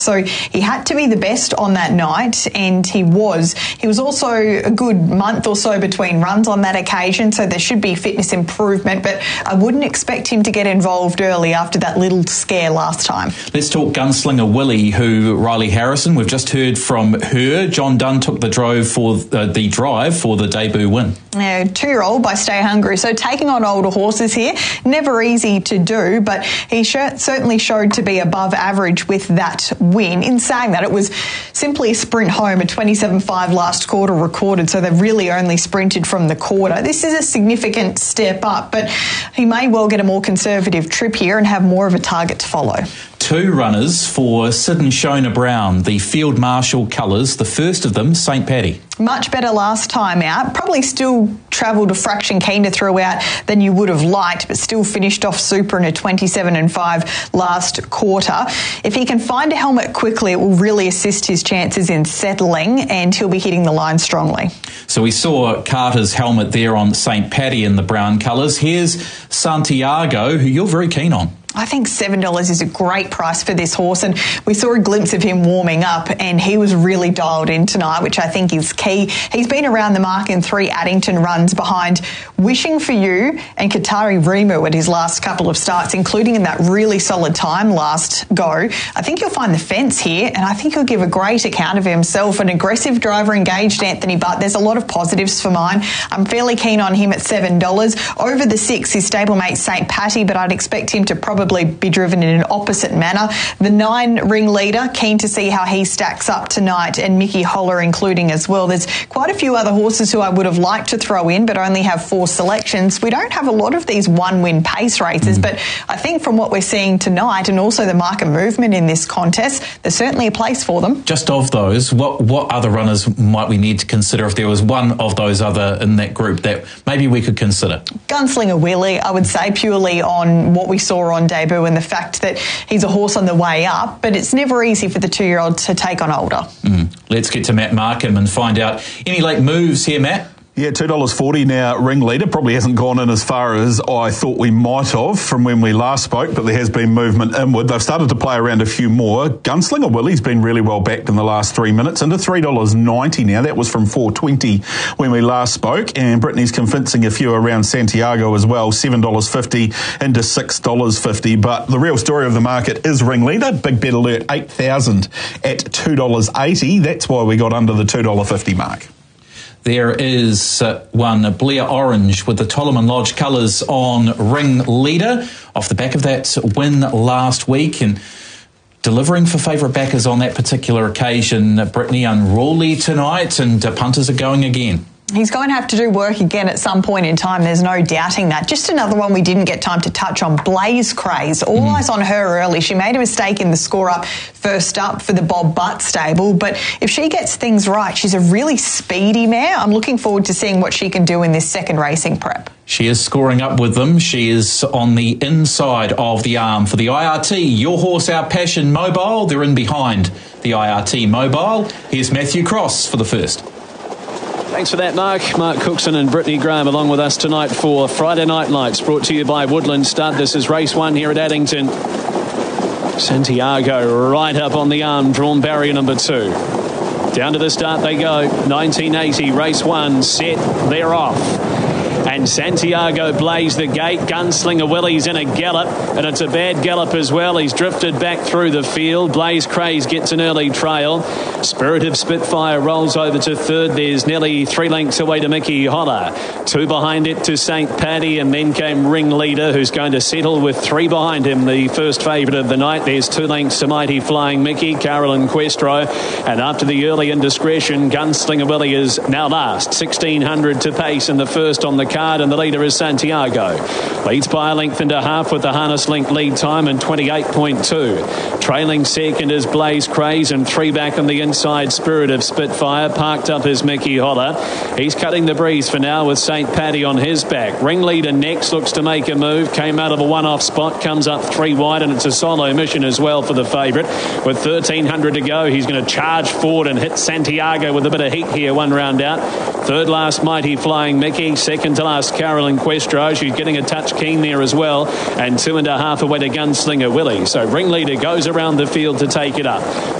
So he had to be the best on that night, and he was. He was also a good month or so between runs on that occasion, so there should be fitness improvement, but I wouldn't expect him to get involved early after that little scare last time. Let's talk Gunslinger Willie, who Riley Harrison, we've just heard from her. John Dunn took the drive for the debut win. Yeah, 2-year-old by Stay Hungry. So taking on older horses here, never easy to do, but he certainly showed to be above average with that win. In saying that, it was simply a sprint home, a 27.5 last quarter recorded, so they've really only sprinted from the quarter. This is a significant step up, but he may well get a more conservative trip here and have more of a target to follow. 2 runners for Sid and Shona Brown, the Field Marshal colours, the first of them, St. Paddy. Much better last time out. Probably still travelled a fraction keener throughout than you would have liked, but still finished off super in a 27.5 last quarter. If he can find a helmet quickly, it will really assist his chances in settling, and he'll be hitting the line strongly. So we saw Carter's helmet there on St. Paddy in the brown colours. Here's Santiago, who you're very keen on. I think $7 is a great price for this horse, and we saw a glimpse of him warming up, and he was really dialed in tonight, which I think is key. He's been around the mark in 3 Addington runs behind Wishing for You and Qatari Rimu at his last couple of starts, including in that really solid time last go. I think you'll find the fence here, and I think he'll give a great account of himself. An aggressive driver engaged, Anthony Butt. There's a lot of positives for mine. I'm fairly keen on him at $7. Over the 6 is stablemate St. Patty, but I'd expect him to probably be driven in an opposite manner. The 9 Ringleader, keen to see how he stacks up tonight, and Mickey Holler including as well. There's quite a few other horses who I would have liked to throw in, but only have 4 selections. We don't have a lot of these one-win pace races, but I think from what we're seeing tonight and also the market movement in this contest, there's certainly a place for them. Just of those, what other runners might we need to consider if there was one of those other in that group that maybe we could consider? Gunslinger Willie, I would say, purely on what we saw on debut and the fact that he's a horse on the way up, but it's never easy for the 2-year-old to take on older. Let's get to Matt Markham and find out any late moves here, Matt. Yeah, $2.40 now, Ringleader. Probably hasn't gone in as far as I thought we might have from when we last spoke, but there has been movement inward. They've started to play around a few more. Gunslinger Willie's been really well backed in the last 3 minutes, into $3.90 now. That was from $4.20 when we last spoke, and Brittany's convincing a few around Santiago as well, $7.50 into $6.50. But the real story of the market is Ringleader. Big bet alert, 8,000 at $2.80. That's why we got under the $2.50 mark. There is one, Blair Orange, with the Tollerman Lodge colours on Ringleader, off the back of that win last week, and delivering for favourite backers on that particular occasion. Brittany, unruly tonight, and punters are going again. He's going to have to do work again at some point in time. There's no doubting that. Just another one we didn't get time to touch on, Blaze Craze. All eyes on her early. She made a mistake in the score-up first up for the Bob Butt stable, but if she gets things right, she's a really speedy mare. I'm looking forward to seeing what she can do in this second racing prep. She is scoring up with them. She is on the inside of the arm for the IRT. Your Horse, Our Passion Mobile. They're in behind the IRT Mobile. Here's Matthew Cross for the first. Thanks for that, Mark. Mark Cookson and Brittany Graham along with us tonight for Friday Night Lights, brought to you by Woodland Stud. This is race 1 here at Addington. Santiago right up on the arm, drawn barrier number 2. Down to the start they go. 1980, race 1, set, they're off. And Santiago blazed the gate. Gunslinger Willie's in a gallop, and it's a bad gallop as well. He's drifted back through the field. Blaze Craze gets an early trail. Spirit of Spitfire rolls over to third. There's nearly 3 lengths away to Mickey Holler. 2 behind it to St. Paddy, and then came Ringleader, who's going to settle with 3 behind him, the first favourite of the night. There's 2 lengths to Mighty Flying Mickey, Carolyn Questro, and after the early indiscretion, Gunslinger Willie is now last. 1,600 to pace in the first on the card, and the leader is Santiago. Leads by a length and a half with the harness link lead time and 28.2. Trailing second is Blaze Craze, and 3 back on the inside, Spirit of Spitfire. Parked up is Mickey Holler. He's cutting the breeze for now with St. Paddy on his back. Ringleader next looks to make a move. Came out of a one-off spot, comes up 3 wide, and it's a solo mission as well for the favourite. With 1,300 to go, he's going to charge forward and hit Santiago with a bit of heat here, 1 round out. Third last, Mighty Flying Mickey. Second to past Carolyn Questro. She's getting a touch keen there as well. And 2.5 away to Gunslinger Willie. So Ringleader goes around the field to take it up.